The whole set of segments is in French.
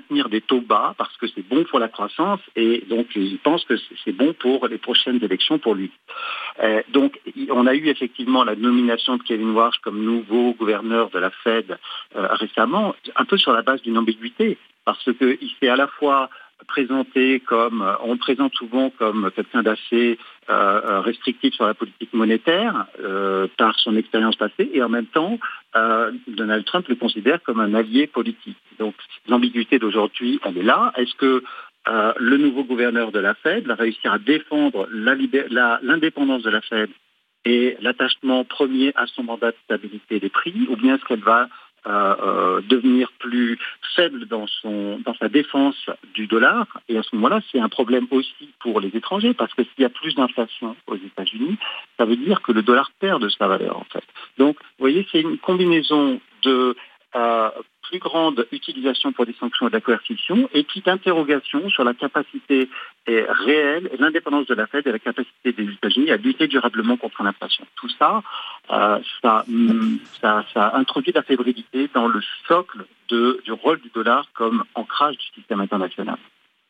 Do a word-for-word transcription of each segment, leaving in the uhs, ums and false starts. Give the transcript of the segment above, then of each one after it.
maintenir des taux bas parce que c'est bon pour la croissance et donc il pense que c'est bon pour les prochaines élections pour lui. Euh, donc on a eu effectivement la nomination de Kevin Warsh comme nouveau gouverneur de la Fed euh, récemment, un peu sur la base d'une ambiguïté, parce qu'il s'est à la fois présenté comme, on le présente souvent comme quelqu'un d'assez euh, restrictif sur la politique monétaire euh, par son expérience passée, et en même temps, euh, Donald Trump le considère comme un allié politique. Donc l'ambiguïté d'aujourd'hui, elle est là. Est-ce que euh, le nouveau gouverneur de la Fed va réussir à défendre la libé- la, l'indépendance de la Fed et l'attachement premier à son mandat de stabilité des prix, ou bien est-ce qu'elle va Euh, euh, devenir plus faible dans son dans sa défense du dollar, et à ce moment-là c'est un problème aussi pour les étrangers, parce que s'il y a plus d'inflation aux États-Unis, ça veut dire que le dollar perd de sa valeur en fait. Donc vous voyez, c'est une combinaison de euh, plus grande utilisation pour des sanctions et de la coercition, et petite interrogation sur la capacité réelle et l'indépendance de la Fed et la capacité des États-Unis à lutter durablement contre l'inflation. Tout ça, euh, ça, ça, ça introduit la fébrilité dans le socle de, du rôle du dollar comme ancrage du système international.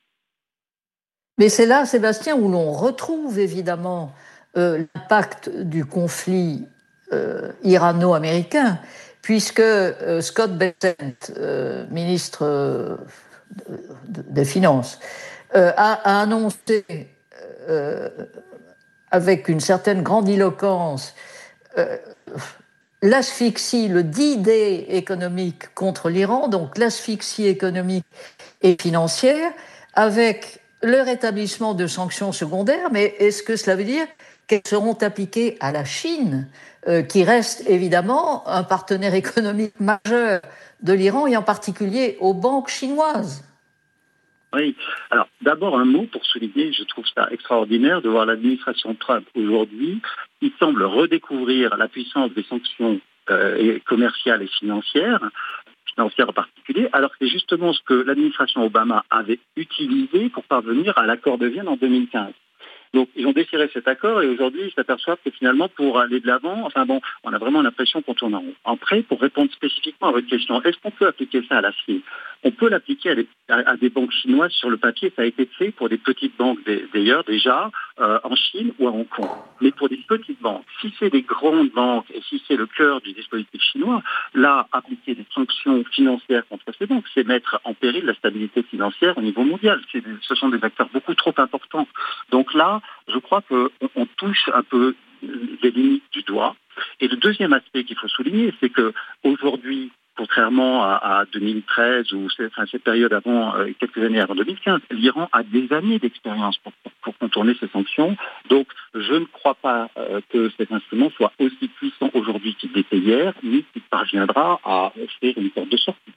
Mais c'est là, Sébastien, où l'on retrouve évidemment euh, l'impact du conflit euh, irano-américain, puisque euh, Scott Bessent, euh, ministre euh, des Finances, euh, a, a annoncé euh, avec une certaine grandiloquence euh, l'asphyxie, le D-Day économique contre l'Iran, donc l'asphyxie économique et financière, avec le rétablissement de sanctions secondaires. Mais est-ce que cela veut dire qu'elles seront appliquées à la Chine, euh, qui reste évidemment un partenaire économique majeur de l'Iran, et en particulier aux banques chinoises? Oui, alors d'abord un mot pour souligner, je trouve ça extraordinaire de voir l'administration Trump aujourd'hui, qui semble redécouvrir la puissance des sanctions euh, commerciales et financières, financières en particulier, alors que c'est justement ce que l'administration Obama avait utilisé pour parvenir à l'accord de Vienne en deux mille quinze. Donc, ils ont déchiré cet accord et aujourd'hui, ils s'aperçoivent que finalement, pour aller de l'avant, enfin bon, on a vraiment l'impression qu'on tourne en rond. Après, pour répondre spécifiquement à votre question, est-ce qu'on peut appliquer ça à la Chine? On peut l'appliquer à des, à, à des banques chinoises sur le papier. Ça a été fait pour des petites banques d'ailleurs déjà euh, en Chine ou à Hong Kong. Mais pour des petites banques, si c'est des grandes banques et si c'est le cœur du dispositif chinois, là, appliquer des sanctions financières contre ces banques, c'est mettre en péril la stabilité financière au niveau mondial. C'est, ce sont des acteurs beaucoup trop importants. Donc là, je crois qu'on on touche un peu les limites du doigt. Et le deuxième aspect qu'il faut souligner, c'est qu'aujourd'hui, contrairement à, à deux mille treize ou enfin, cette période avant, euh, quelques années avant deux mille quinze, l'Iran a des années d'expérience pour, pour, pour contourner ces sanctions. Donc, je ne crois pas euh, que cet instrument soit aussi puissant aujourd'hui qu'il l'était hier, ni qu'il parviendra à offrir une porte de sortie.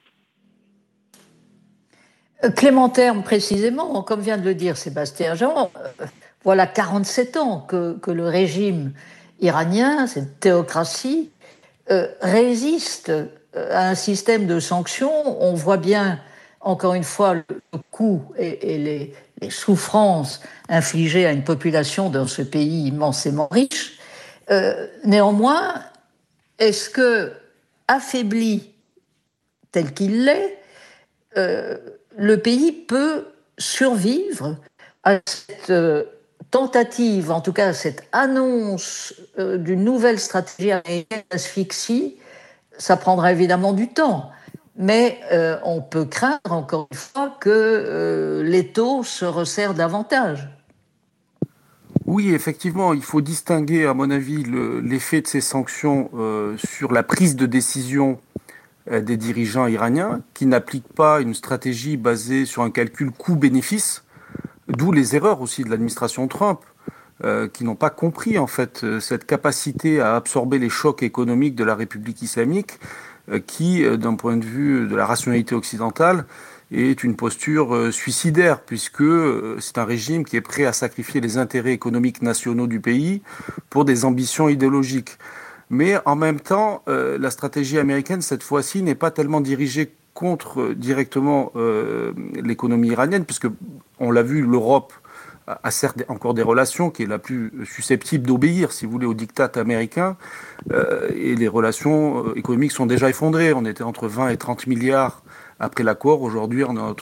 Clément Terme, précisément, comme vient de le dire Sébastien Jean, euh, voilà quarante-sept ans que, que le régime iranien, cette théocratie, euh, résiste à un système de sanctions. On voit bien, encore une fois, le, le coût et, et les, les souffrances infligées à une population dans ce pays immensément riche. Euh, néanmoins, est-ce que, affaibli tel qu'il l'est, euh, le pays peut survivre à cette euh, tentative, en tout cas à cette annonce euh, d'une nouvelle stratégie américaine d'asphyxie? Ça prendra évidemment du temps, mais euh, on peut craindre encore une fois que euh, l'étau se resserre davantage. Oui, effectivement, il faut distinguer, à mon avis, le, l'effet de ces sanctions euh, sur la prise de décision euh, des dirigeants iraniens, qui n'appliquent pas une stratégie basée sur un calcul coût-bénéfice, d'où les erreurs aussi de l'administration Trump, euh, qui n'ont pas compris en fait cette capacité à absorber les chocs économiques de la République islamique, euh, qui, euh, d'un point de vue de la rationalité occidentale, est une posture euh, suicidaire, puisque euh, c'est un régime qui est prêt à sacrifier les intérêts économiques nationaux du pays pour des ambitions idéologiques. Mais en même temps, euh, la stratégie américaine, cette fois-ci, n'est pas tellement dirigée contre euh, directement euh, l'économie iranienne, puisque, on l'a vu, l'Europe a certes encore des relations, qui est la plus susceptible d'obéir, si vous voulez, au diktat américain, euh, et les relations économiques sont déjà effondrées. On était entre vingt et trente milliards après l'accord, aujourd'hui on est